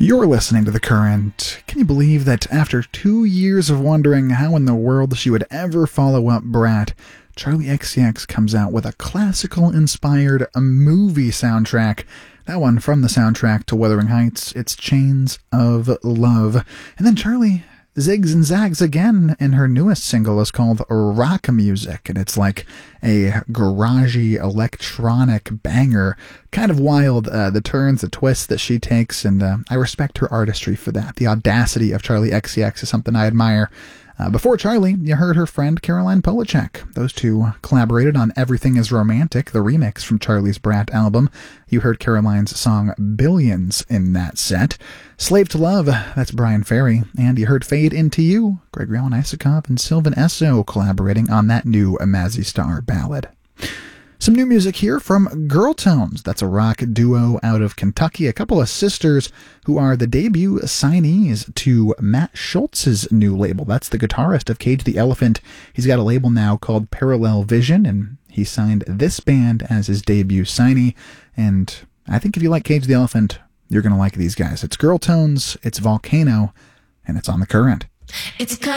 You're listening to The Current. Can you believe that after 2 years of wondering how in the world she would ever follow up Brat, Charli XCX comes out with a classical-inspired movie soundtrack? That one from the soundtrack to Wuthering Heights, it's Chains of Love. And then Charli zigs and zags again, and her newest single is called Rock Music, and it's like a garagey electronic banger. Kind of wild, the turns, the twists that she takes, and I respect her artistry for that. The audacity of Charli XCX is something I admire. Before Charli, you heard her friend Caroline Polachek. Those two collaborated on Everything is Romantic, the remix from Charli's Brat album. You heard Caroline's song Billions in that set. Slave to Love, that's Brian Ferry. And you heard Fade Into You, Gregory Alan Isakov and Sylvan Esso collaborating on that new Mazzy Star ballad. Some new music here from Girl Tones. That's a rock duo out of Kentucky. A couple of sisters who are the debut signees to Matt Schultz's new label. That's the guitarist of Cage the Elephant. He's got a label now called Parallel Vision, and he signed this band as his debut signee. And I think if you like Cage the Elephant, you're going to like these guys. It's Girl Tones, it's Volcano, and it's on The Current. It's